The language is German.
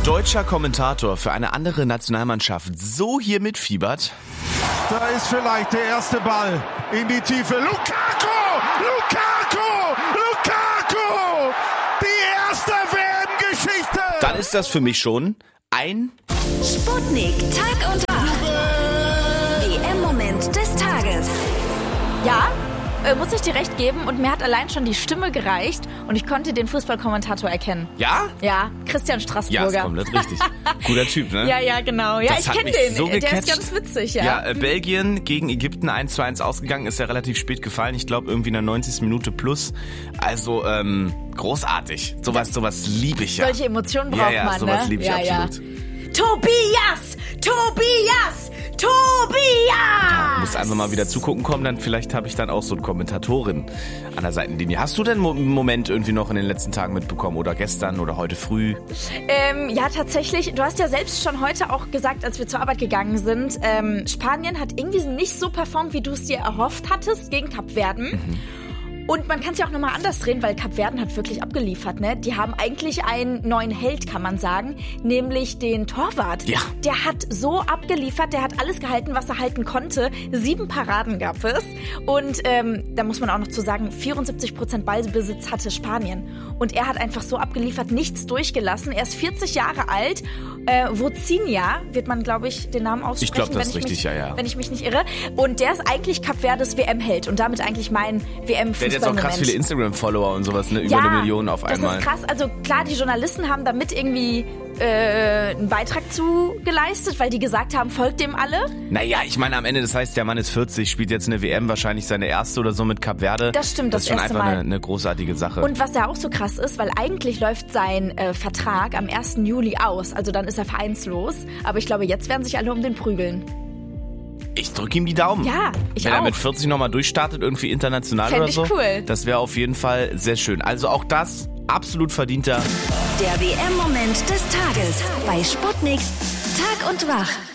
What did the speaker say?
deutscher Kommentator für eine andere Nationalmannschaft so hier mitfiebert. Da ist vielleicht der erste Ball in die Tiefe. Lukaku! Die erste WM-Geschichte! Dann ist das für mich schon ein Sputnik Tag und Nacht. WM-Moment des Tages. Ja, muss ich dir recht geben. Und mir hat allein schon die Stimme gereicht und ich konnte den Fußballkommentator erkennen. Ja? Ja, Christian Straßburger. Ja, ist komplett richtig. Guter Typ, ne? Ja, genau. Ja, Das ich hat kenne mich den. so Der gecatcht. ist ganz witzig, ja. Ja, Belgien gegen Ägypten 1:1 ausgegangen, ist ja relativ spät gefallen. Ich glaube irgendwie in der 90. Minute plus. Also, großartig. Sowas liebe ich ja. Solche Emotionen braucht man, sowas ne? liebe ich absolut. Tobias! Muss einfach mal wieder zugucken kommen, dann vielleicht habe ich dann auch so eine Kommentatorin an der Seitenlinie. Hast du denn einen Moment irgendwie noch in den letzten Tagen mitbekommen oder gestern oder heute früh? Ja, tatsächlich. Du hast ja selbst schon heute auch gesagt, als wir zur Arbeit gegangen sind, Spanien hat irgendwie nicht so performt, wie du es dir erhofft hattest gegen Kapverden. Und man kann es ja auch nochmal anders drehen, weil Kapverden hat wirklich abgeliefert, ne? Die haben eigentlich einen neuen Held, kann man sagen, nämlich den Torwart. Ja. Der hat so abgeliefert, der hat alles gehalten, was er halten konnte. 7 Paraden gab es. Und da muss man auch noch zu sagen, 74% Ballbesitz hatte Spanien. Und er hat einfach so abgeliefert, nichts durchgelassen. Er ist 40 Jahre alt. Vozinha wird man, glaube ich, den Namen aussprechen. Ich glaube, das ist richtig, ja. Wenn ich mich nicht irre. Und der ist eigentlich Kapverdes WM-Held und damit eigentlich mein WM-Fußball. Der hat jetzt auch krass viele Instagram-Follower und sowas, ne? Über eine Million auf einmal. Das ist krass. Also klar, die Journalisten haben damit irgendwie einen Beitrag zu geleistet, weil die gesagt haben, folgt dem alle. Naja, ich meine am Ende, das heißt, der Mann ist 40, spielt jetzt eine WM, wahrscheinlich seine erste oder so mit Kap Verde. Das stimmt, das ist schon erste einfach Mal. eine großartige Sache. Und was ja auch so krass ist, weil eigentlich läuft sein Vertrag am 1. Juli aus, also dann ist er vereinslos. Aber ich glaube, jetzt werden sich alle um den prügeln. Ich drücke ihm die Daumen. Ja, ich Wenn auch. er mit 40 nochmal durchstartet, irgendwie international Fänd oder ich so. cool. Das wäre auf jeden Fall sehr schön. Also auch das absolut verdienter. Der WM-Moment des Tages bei Sputnik Tag und Wach.